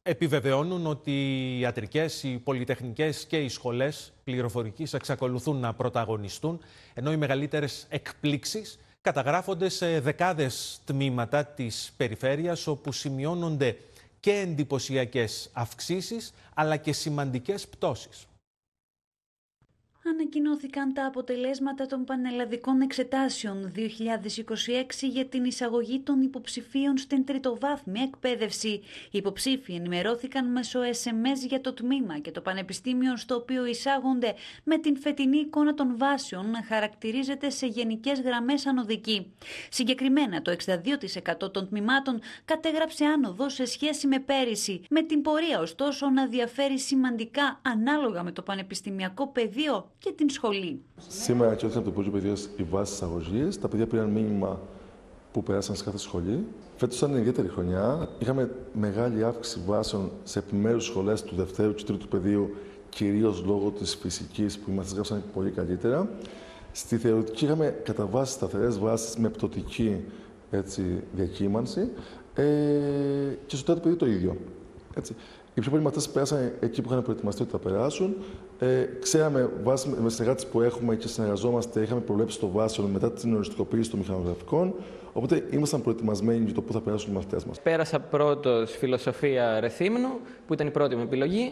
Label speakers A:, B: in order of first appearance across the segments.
A: επιβεβαιώνουν ότι οι ιατρικές, οι πολυτεχνικές και οι σχολές πληροφορικής εξακολουθούν να πρωταγωνιστούν, ενώ οι μεγαλύτερες εκπλήξεις καταγράφονται σε δεκάδες τμήματα της περιφέρειας, όπου σημειώνονται και εντυπωσιακές αυξήσεις, αλλά και σημαντικές πτώσεις.
B: Ανακοινώθηκαν τα αποτελέσματα των πανελλαδικών εξετάσεων 2026 για την εισαγωγή των υποψηφίων στην τριτοβάθμια εκπαίδευση. Οι υποψήφοι ενημερώθηκαν μέσω SMS για το τμήμα και το πανεπιστήμιο στο οποίο εισάγονται, με την φετινή εικόνα των βάσεων να χαρακτηρίζεται σε γενικές γραμμές ανωδική. Συγκεκριμένα, το 62% των τμήματων κατέγραψε άνοδο σε σχέση με πέρυσι, με την πορεία ωστόσο να διαφέρει σημαντικά ανάλογα με το πανεπιστημιακό πεδίο και την σχολή.
C: Σήμερα και από το Υπουργείο Παιδείας οι βάσεις εισαγωγής. Τα παιδιά πήραν μήνυμα που περάσαν σε κάθε σχολή. Φέτος ήταν ιδιαίτερη χρονιά. Είχαμε μεγάλη αύξηση βάσεων σε επιμέρους σχολές του δευτέρου και τρίτου πεδίου, κυρίως λόγω της φυσικής που μας γράψαν πολύ καλύτερα. Στη θεωρητική είχαμε κατά βάση σταθερές βάσεις με πτωτική διακύμανση και στο τέταρτο πεδίο το ίδιο. Έτσι. Οι πιο πολλοί μαθητές πέρασαν εκεί που είχαν προετοιμαστεί ότι θα περάσουν. Ξέραμε, βάσει με συνεργάτες που έχουμε και συνεργαζόμαστε, είχαμε προβλέψει το βάσιο μετά την οριστικοποίηση των μηχανογραφικών. Οπότε ήμασταν προετοιμασμένοι για το πού θα περάσουν οι μαθητές μας.
D: Πέρασα πρώτος φιλοσοφία Ρεθύμνου, που ήταν η πρώτη μου επιλογή.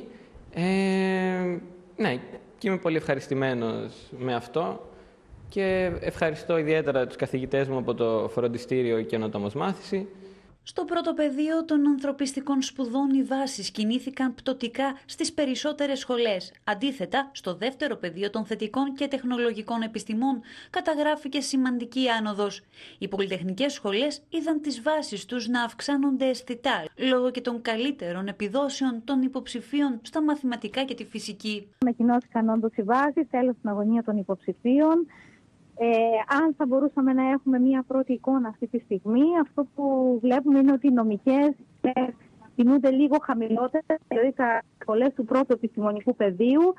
D: Ναι, και είμαι πολύ ευχαριστημένος με αυτό. Και ευχαριστώ ιδιαίτερα τους καθηγητές μου από το Φροντιστήριο Καινοτόμος Μάθηση.
B: Στο πρώτο πεδίο των ανθρωπιστικών σπουδών οι βάσεις κινήθηκαν πτωτικά στις περισσότερες σχολές. Αντίθετα, στο δεύτερο πεδίο των θετικών και τεχνολογικών επιστημών καταγράφηκε σημαντική άνοδος. Οι πολυτεχνικές σχολές είδαν τις βάσεις τους να αυξάνονται αισθητά, λόγω και των καλύτερων επιδόσεων των υποψηφίων στα μαθηματικά και τη φυσική.
E: Ανακοινώθηκαν όντως οι βάσεις, τέλος στην αγωνία των υποψηφίων. Αν θα μπορούσαμε να έχουμε μία πρώτη εικόνα αυτή τη στιγμή, αυτό που βλέπουμε είναι ότι οι νομικές κινούνται λίγο χαμηλότερα, δηλαδή τα σχολές του πρώτου επιστημονικού πεδίου,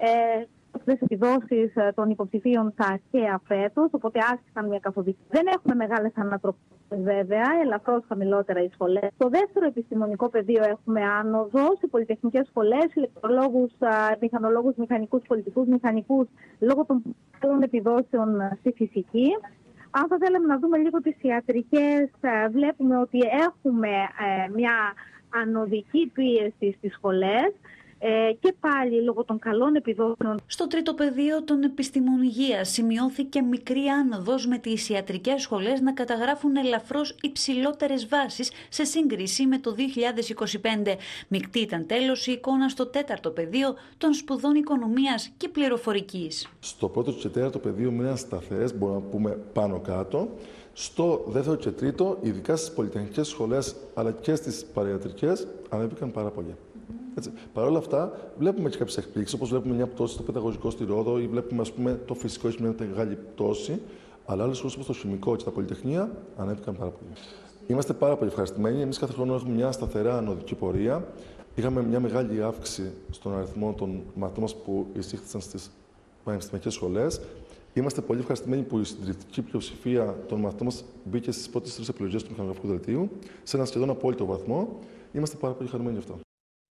E: τις επιδόσεις των υποψηφίων στα αρχαία φέτος, οπότε άσκησαν μια καθοδική. Δεν έχουμε μεγάλες ανατροπές βέβαια, ελαφρώς χαμηλότερα οι σχολές. Στο δεύτερο επιστημονικό πεδίο έχουμε άνοδο, σε πολυτεχνικές σχολές, ηλεκτρολόγους, μηχανολόγους, μηχανικούς, πολιτικούς μηχανικούς, λόγω των άλλων επιδόσεων στη φυσική. Αν θα θέλαμε να δούμε λίγο τις ιατρικές, βλέπουμε ότι έχουμε μια ανωδική πίεση στις σχολές. Και πάλι λόγω των καλών επιδόσεων.
B: Στο τρίτο πεδίο των επιστημών υγείας σημειώθηκε μικρή άνοδος, με τις ιατρικές σχολές να καταγράφουν ελαφρώς υψηλότερες βάσεις σε σύγκριση με το 2025. Μεικτή ήταν τέλος η εικόνα στο τέταρτο πεδίο των σπουδών οικονομίας και πληροφορικής.
C: Στο πρώτο και τέταρτο πεδίο μείναν σταθερές, μπορούμε να πούμε πάνω κάτω. Στο δεύτερο και τρίτο, ειδικά στις πολυτεχνικές σχολές αλλά και στις παραϊατρικές, ανέβηκαν πάρα πολύ. Παρ' όλα αυτά, βλέπουμε και κάποιες εκπλήξεις, όπως βλέπουμε μια πτώση στο παιδαγωγικό στη Ρόδο ή βλέπουμε το φυσικό έχει μια μεγάλη πτώση. Αλλά άλλες σχολές όπως το χημικό και τα πολυτεχνία ανέβηκαν πάρα πολύ. Είμαστε πάρα πολύ ευχαριστημένοι. Εμείς κάθε χρόνο έχουμε μια σταθερά ανωδική πορεία. Είχαμε μια μεγάλη αύξηση στον αριθμό των μαθητών μας που εισήχθησαν στις πανεπιστημιακές σχολές. Είμαστε πολύ ευχαριστημένοι που η συντριπτική πλειοψηφία των μαθητών μας μπήκε στις πρώτες τρεις επιλογές του μηχανογραφικού δελτίου, σε ένα σχεδόν απόλυτο βαθμό. Είμαστε πάρα πολύ χαρούμενοι γι' αυτό.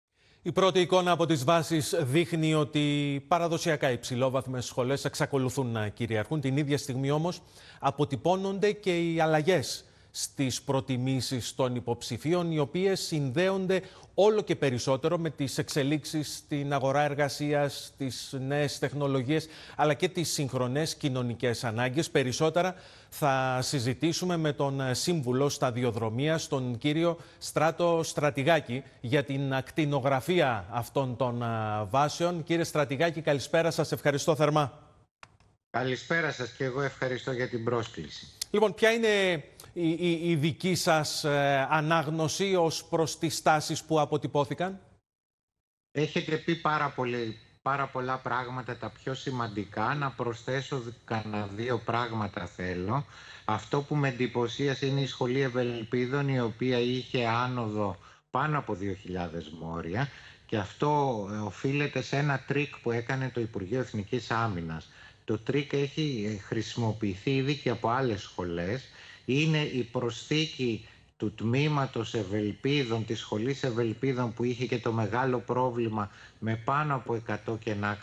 A: Η πρώτη εικόνα από τις βάσεις δείχνει ότι παραδοσιακά υψηλόβαθμες σχολές εξακολουθούν να κυριαρχούν. Την ίδια στιγμή όμως αποτυπώνονται και οι αλλαγές στις προτιμήσεις των υποψηφίων, οι οποίες συνδέονται όλο και περισσότερο με τις εξελίξεις στην αγορά εργασίας, τις νέες τεχνολογίες, αλλά και τις σύγχρονες κοινωνικές ανάγκες. Περισσότερα θα συζητήσουμε με τον σύμβουλο σταδιοδρομίας, τον κύριο Στράτο Στρατηγάκη, για την ακτινογραφία αυτών των βάσεων. Κύριε Στρατηγάκη, καλησπέρα σας. Ευχαριστώ θερμά.
F: Καλησπέρα σας και εγώ ευχαριστώ για την πρόσκληση.
A: Λοιπόν, ποια είναι η δική σας ανάγνωση ως προς τις τάσεις που αποτυπώθηκαν?
F: Έχετε πει πάρα πολλά πράγματα, τα πιο σημαντικά. Να προσθέσω κανένα δύο πράγματα θέλω. Αυτό που με εντυπωσίασε είναι η Σχολή Ευελπίδων, η οποία είχε άνοδο πάνω από 2.000 μόρια, και αυτό οφείλεται σε ένα τρίκ που έκανε το Υπουργείο Εθνικής Άμυνας. Το τρίκ έχει χρησιμοποιηθεί ήδη και από άλλες σχολές. Είναι η προσθήκη του τμήματος Ευελπίδων, της σχολής Ευελπίδων, που είχε και το μεγάλο πρόβλημα με πάνω από 100 κενά